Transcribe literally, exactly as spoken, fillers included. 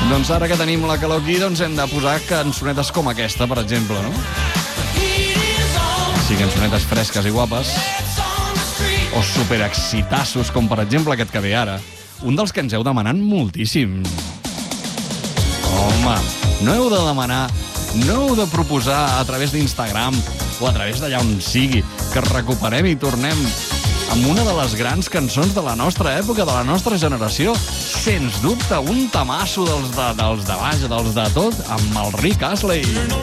Doncs ara que tenim la calor aquí, doncs hem de posar cançonetes com aquesta, per exemple, no? Sí, cançonetes fresques i guapes. O superexcitassos, com per exemple aquest que ve ara. Un dels que ens heu demanat moltíssim. Home, no heu de demanar, no heu de proposar a través d'Instagram o a través d'allà on sigui que recuperem i tornem amb una de les grans cançons de la nostra època, de la nostra generació. Sens dubte, un tamasso dels de, dels de baix, dels de tot, amb el Rick Astley.